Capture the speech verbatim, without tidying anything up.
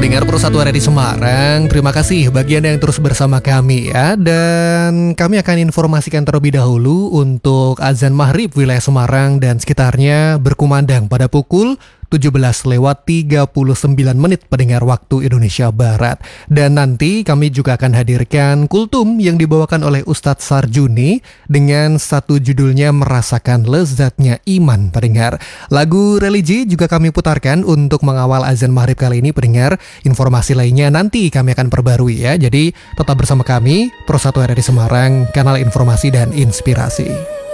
Pendengar Pro satu R R I Semarang, terima kasih bagi Anda yang terus bersama kami ya. Dan kami akan informasikan terlebih dahulu untuk azan maghrib wilayah Semarang dan sekitarnya berkumandang pada pukul tujuh belas lewat tiga puluh sembilan menit pendengar waktu Indonesia Barat. Dan nanti kami juga akan hadirkan kultum yang dibawakan oleh Ustadz Sarjuni dengan satu judulnya Merasakan Lezatnya Iman pendengar. Lagu religi juga kami putarkan untuk mengawal azan maghrib kali ini pendengar. Informasi lainnya nanti kami akan perbarui ya. Jadi tetap bersama kami Pro satu R R I Semarang, kanal informasi dan inspirasi.